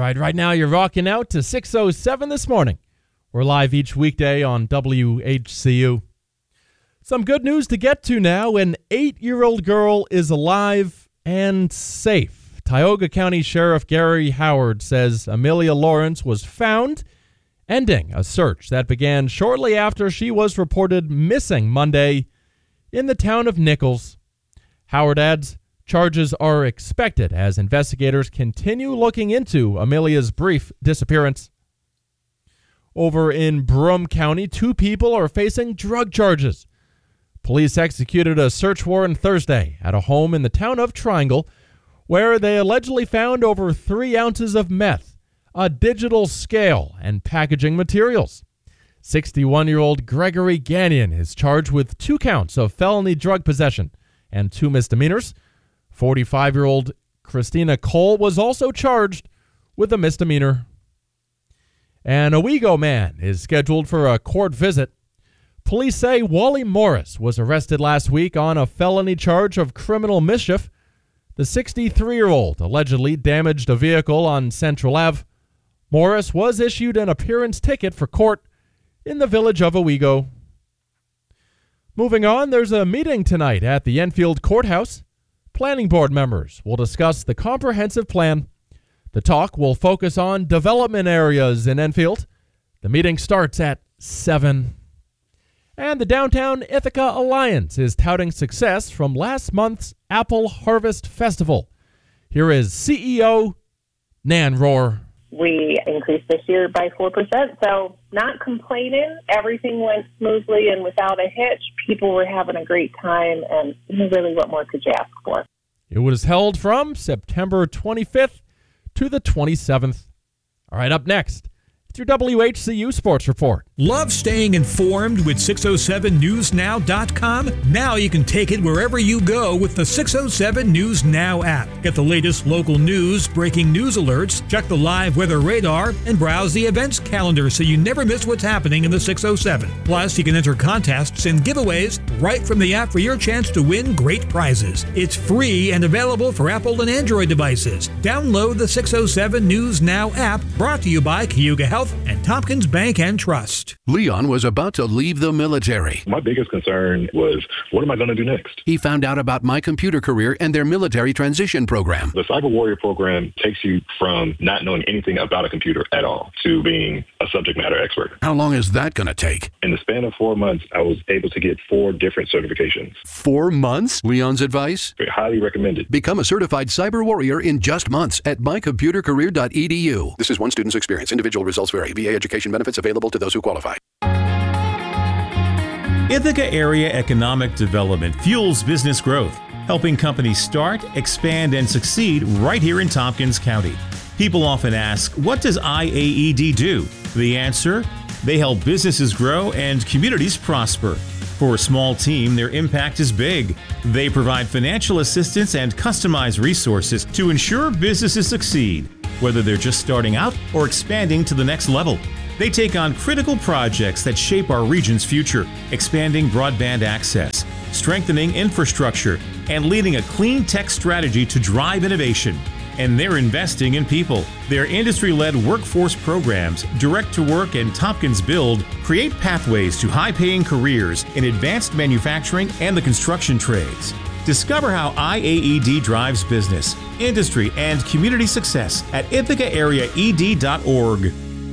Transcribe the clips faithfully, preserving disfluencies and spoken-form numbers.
right, right now you're rocking out to six oh seven this morning. We're live each weekday on W H C U. Some good news to get to now. An eight-year-old girl is alive and safe. Tioga County Sheriff Gary Howard says Amelia Lawrence was found, ending a search that began shortly after she was reported missing Monday in the town of Nichols. Howard adds charges are expected as investigators continue looking into Amelia's brief disappearance. Over in Broome County, two people are facing drug charges. Police executed a search warrant Thursday at a home in the town of Triangle, where they allegedly found over three ounces of meth, a digital scale, and packaging materials. sixty-one-year-old Gregory Gagnon is charged with two counts of felony drug possession and two misdemeanors. forty-five-year-old Christina Cole was also charged with a misdemeanor. An Owego man is scheduled for a court visit. Police say Wally Morris was arrested last week on a felony charge of criminal mischief. The sixty-three-year-old allegedly damaged a vehicle on Central Avenue. Morris was issued an appearance ticket for court in the village of Owego. Moving on, there's a meeting tonight at the Enfield Courthouse. Planning board members will discuss the comprehensive plan. The talk will focus on development areas in Enfield. The meeting starts at seven. And the Downtown Ithaca Alliance is touting success from last month's Apple Harvest Festival. Here is C E O Nan Rohr. We increased this year by four percent, so not complaining. Everything went smoothly and without a hitch. People were having a great time, and really, what more could you ask for? It was held from September twenty-fifth to the twenty-seventh. All right, up next, it's your W H C U Sports Report. Love staying informed with six oh seven news now dot com? Now you can take it wherever you go with the six oh seven News Now app. Get the latest local news, breaking news alerts, check the live weather radar, and browse the events calendar so you never miss what's happening in the six oh seven. Plus, you can enter contests and giveaways right from the app for your chance to win great prizes. It's free and available for Apple and Android devices. Download the six oh seven News Now app, brought to you by Cayuga Health and Tompkins Bank and Trust. Leon was about to leave the military. My biggest concern was, what am I going to do next? He found out about My Computer Career and their military transition program. The Cyber Warrior program takes you from not knowing anything about a computer at all to being a subject matter expert. How long is that going to take? In the span of four months, I was able to get four different certifications. Four months? Leon's advice? Very highly recommended. Become a certified cyber warrior in just months at my computer career dot e d u. This is one student's experience. Individual results vary. V A education benefits available to those who qualify. Ithaca Area Economic Development fuels business growth, helping companies start, expand, and succeed right here in Tompkins County. People often ask, what does I A E D do? The answer? They help businesses grow and communities prosper. For a small team, their impact is big. They provide financial assistance and customized resources to ensure businesses succeed, whether they're just starting out or expanding to the next level. They take on critical projects that shape our region's future, expanding broadband access, strengthening infrastructure, and leading a clean tech strategy to drive innovation. And they're investing in people. Their industry-led workforce programs, Direct to Work and Tompkins Build, create pathways to high-paying careers in advanced manufacturing and the construction trades. Discover how I A E D drives business, industry, and community success at ithaca area e d dot org.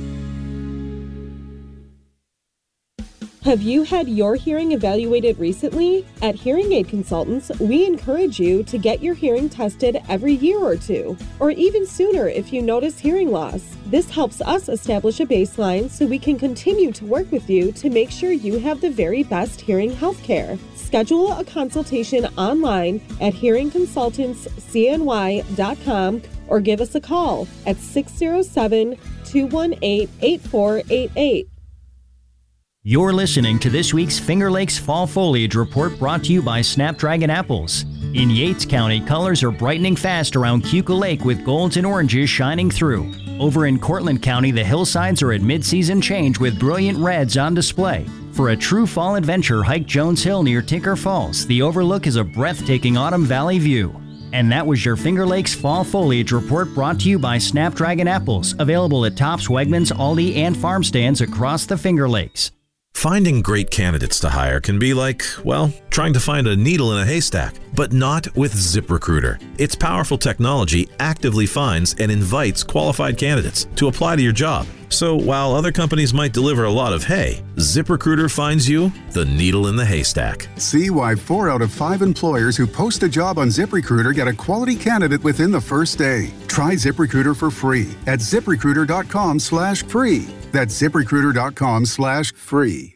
Have you had your hearing evaluated recently? At Hearing Aid Consultants, we encourage you to get your hearing tested every year or two, or even sooner if you notice hearing loss. This helps us establish a baseline so we can continue to work with you to make sure you have the very best hearing health care. Schedule a consultation online at hearing consultants c n y dot com or give us a call at six oh seven, two one eight, eight four eight eight. You're listening to this week's Finger Lakes Fall Foliage Report, brought to you by Snapdragon Apples. In Yates County, colors are brightening fast around Keuka Lake with golds and oranges shining through. Over in Cortland County, the hillsides are at mid-season change with brilliant reds on display. For a true fall adventure, hike Jones Hill near Tinker Falls. The overlook is a breathtaking autumn valley view. And that was your Finger Lakes Fall Foliage Report, brought to you by Snapdragon Apples, available at Tops, Wegmans, Aldi, and farm stands across the Finger Lakes. Finding great candidates to hire can be like, well, trying to find a needle in a haystack, but not with ZipRecruiter. Its powerful technology actively finds and invites qualified candidates to apply to your job. So while other companies might deliver a lot of hay, ZipRecruiter finds you the needle in the haystack. See why four out of five employers who post a job on ZipRecruiter get a quality candidate within the first day. Try ZipRecruiter for free at ZipRecruiter.com slash free. That's ZipRecruiter.com slash free.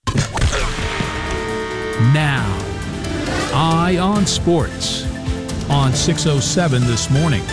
Now, Eye on Sports on six oh seven this morning.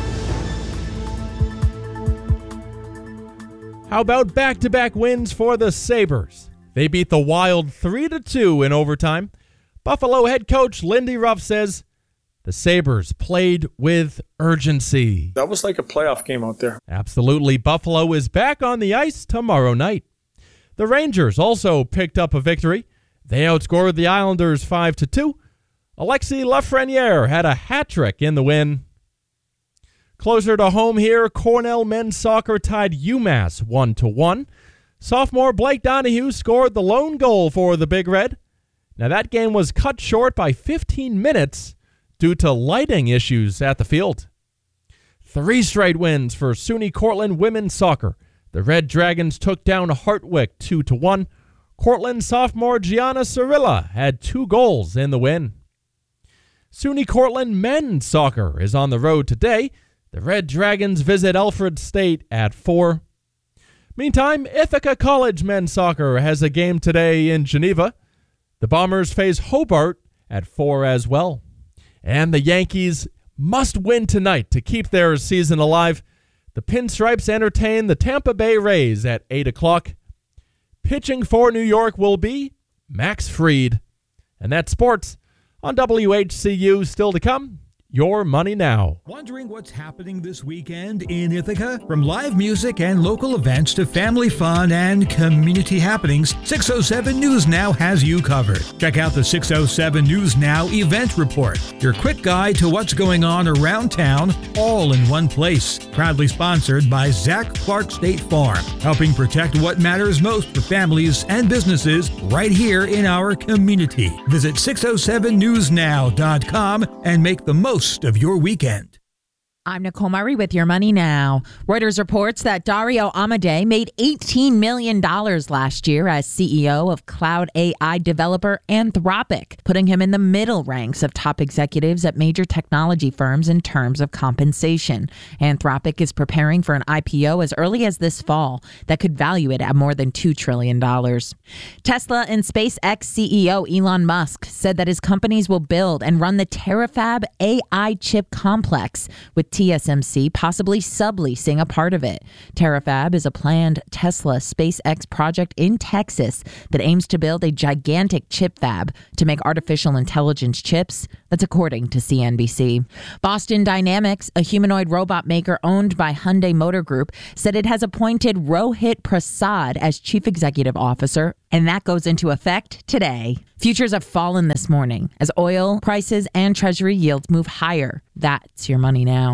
How about back-to-back wins for the Sabres? They beat the Wild three to two in overtime. Buffalo head coach Lindy Ruff says the Sabres played with urgency. That was like a playoff game out there. Absolutely. Buffalo is back on the ice tomorrow night. The Rangers also picked up a victory. They outscored the Islanders five to two. Alexis Lafreniere had a hat trick in the win. Closer to home here, Cornell men's soccer tied UMass one to one. Sophomore Blake Donahue scored the lone goal for the Big Red. Now that game was cut short by fifteen minutes due to lighting issues at the field. Three straight wins for SUNY Cortland women's soccer. The Red Dragons took down Hartwick two to one. Cortland sophomore Gianna Cirilla had two goals in the win. SUNY Cortland men's soccer is on the road today. The Red Dragons visit Alfred State at four. Meantime, Ithaca College men's soccer has a game today in Geneva. The Bombers face Hobart at four as well. And the Yankees must win tonight to keep their season alive. The Pinstripes entertain the Tampa Bay Rays at eight o'clock. Pitching for New York will be Max Fried. And that's sports on W H C U. Still to come, Your Money Now. Wondering what's happening this weekend in Ithaca? From live music and local events to family fun and community happenings, six oh seven News Now has you covered. Check out the six oh seven News Now event report, your quick guide to what's going on around town, all in one place. Proudly sponsored by Zach Clark State Farm, helping protect what matters most for families and businesses right here in our community. Visit six oh seven news now dot com and make the most of your weekend. I'm Nicole Murray with Your Money Now. Reuters reports that Dario Amodei made eighteen million dollars last year as C E O of cloud A I developer Anthropic, putting him in the middle ranks of top executives at major technology firms in terms of compensation. Anthropic is preparing for an I P O as early as this fall that could value it at more than two trillion dollars. Tesla and SpaceX C E O Elon Musk said that his companies will build and run the Terafab A I chip complex, with T S M C possibly subleasing a part of it. Terafab is a planned Tesla SpaceX project in Texas that aims to build a gigantic chip fab to make artificial intelligence chips. That's according to C N B C. Boston Dynamics, a humanoid robot maker owned by Hyundai Motor Group, said it has appointed Rohit Prasad as chief executive officer, and that goes into effect today. Futures have fallen this morning as oil prices and treasury yields move higher. That's Your Money Now.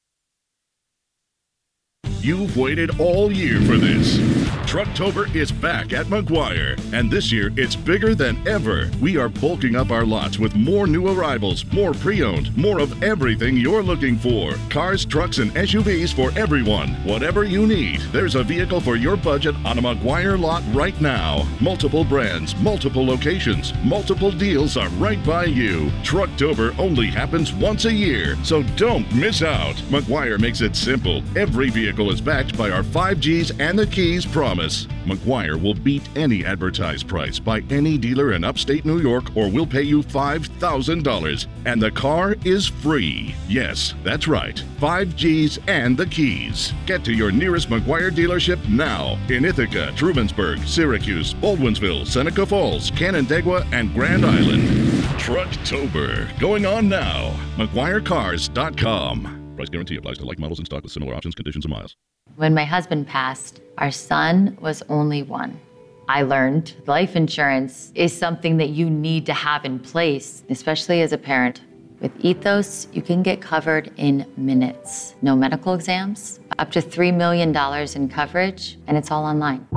You've waited all year for this. Trucktober is back at McGuire, and this year it's bigger than ever. We are bulking up our lots with more new arrivals, more pre-owned, more of everything you're looking for. Cars, trucks, and S U Vs for everyone. Whatever you need, there's a vehicle for your budget on a McGuire lot right now. Multiple brands, multiple locations, multiple deals are right by you. Trucktober only happens once a year, so don't miss out. McGuire makes it simple. Every vehicle is backed by our five G's and the Keys promise. McGuire will beat any advertised price by any dealer in upstate New York, or we'll pay you five thousand dollars. And the car is free. Yes, that's right. five G's and the Keys. Get to your nearest McGuire dealership now in Ithaca, Trumansburg, Syracuse, Baldwinsville, Seneca Falls, Canandaigua, and Grand Island. Trucktober. Going on now. McGuire Cars dot com. Price guarantee applies to like models in stock with similar options, conditions, and miles. When my husband passed, our son was only one. I learned life insurance is something that you need to have in place, especially as a parent. With Ethos, you can get covered in minutes. No medical exams, up to three million dollars in coverage, and it's all online.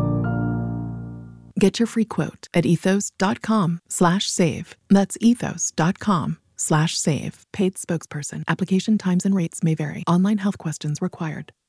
Get your free quote at ethos.com slash save. That's ethos.com slash save. Paid spokesperson. Application times and rates may vary. Online health questions required.